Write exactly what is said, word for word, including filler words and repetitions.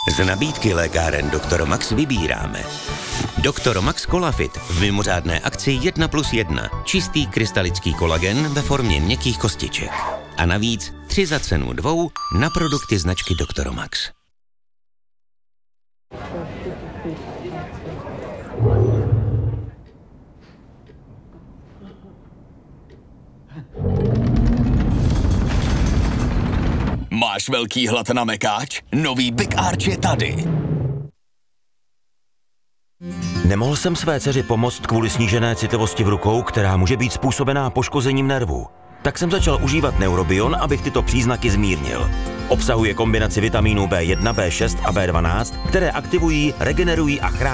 Z nabídky lékáren doktor Max vybíráme doktor Max Colafit v mimořádné akci jedna plus jedna. Čistý krystalický kolagen ve formě měkkých kostiček. A navíc tři za cenu dvou na produkty značky doktor Max. Máš velký hlad na mekáč? Nový Big Arch je tady. Nemohl jsem své dceři pomoct kvůli snížené citlivosti v rukou, která může být způsobená poškozením nervů. Tak jsem začal užívat Neurobion, abych tyto příznaky zmírnil. Obsahuje kombinaci vitamínů bé jedna, bé šest a bé dvanáct, které aktivují, regenerují a chrání